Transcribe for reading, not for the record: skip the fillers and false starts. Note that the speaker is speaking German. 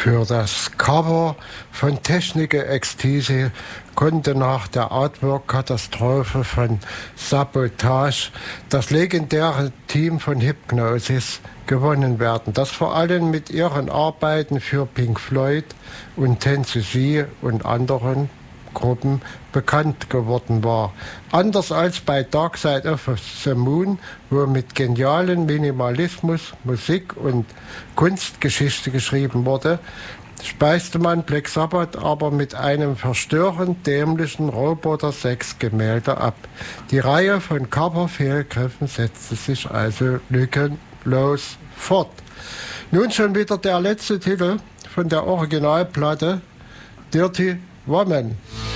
Für das Cover von Techniker Ecstasy konnte nach der Artwork-Katastrophe von Sabotage das legendäre Team von Hipgnosis gewonnen werden, das vor allem mit ihren Arbeiten für Pink Floyd und Tennessee und anderen Gruppen bekannt geworden war. Anders als bei Dark Side of the Moon, wo mit genialen Minimalismus Musik und Kunstgeschichte geschrieben wurde, speiste man Black Sabbath aber mit einem verstörend dämlichen Roboter-6-Gemälde ab. Die Reihe von Cover-Fehlgriffen setzte sich also lückenlos fort. Nun schon wieder der letzte Titel von der Originalplatte, Dirty Woman.